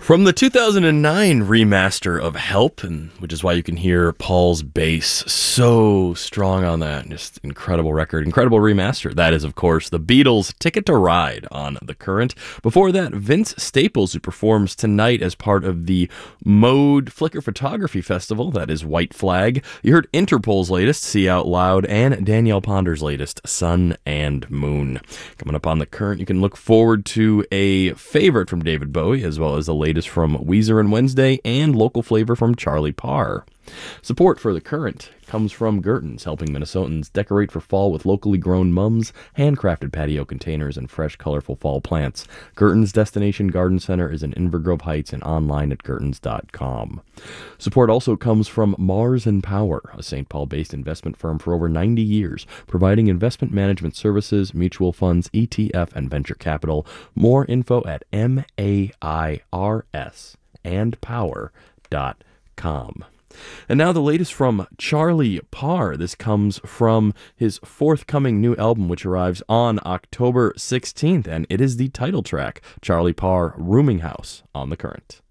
From the 2009 remaster of Help, and which is why you can hear Paul's bass so strong on that. Just incredible record, incredible remaster. That is, of course, the Beatles' Ticket to Ride on The Current. Before that, Vince Staples, who performs tonight as part of the Mode Flickr Photography Festival. That is White Flag. You heard Interpol's latest, See Out Loud, and Danielle Ponder's latest, Sun and Moon. Coming up on The Current, you can look forward to a favorite from David Bowie, as well as the latest from Weezer and Wednesday, and local flavor from Charlie Parr. Support for The Current comes from Gerton's, helping Minnesotans decorate for fall with locally grown mums, handcrafted patio containers, and fresh, colorful fall plants. Gerton's Destination Garden Center is in Inver Grove Heights and online at gertons.com. Support also comes from Mars and Power, a St. Paul-based investment firm for over 90 years, providing investment management services, mutual funds, ETF, and venture capital. More info at MAIRsandpower.com. And now the latest from Charlie Parr. This comes from his forthcoming new album, which arrives on October 16th, and it is the title track, Charlie Parr, Rooming House, on The Current.